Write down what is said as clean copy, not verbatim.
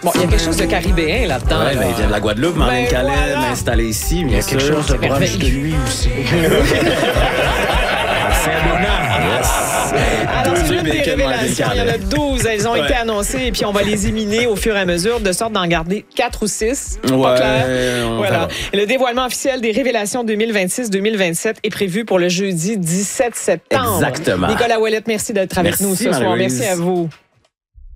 Bon, il y a quelque chose de caribéen là-dedans. Ouais, ben, il vient de la Guadeloupe, Marlène Calais, voilà. installé ici, Il y bien a quelque sûr. chose de proche de lui aussi. Alors, c'est Deux l'une des bacon, révélations. Il y en a Marlène 12. Elles ont Ouais. été annoncées et puis on va les éliminer au fur et à mesure de sorte d'en garder 4 ou 6. Pas Ouais, clair? on Voilà. verra. Le dévoilement officiel des révélations 2026-2027 est prévu pour le jeudi 17 septembre. Exactement. Nicolas Ouellette, merci d'être avec Merci, nous ce soir. Marie-Louise. Merci à vous.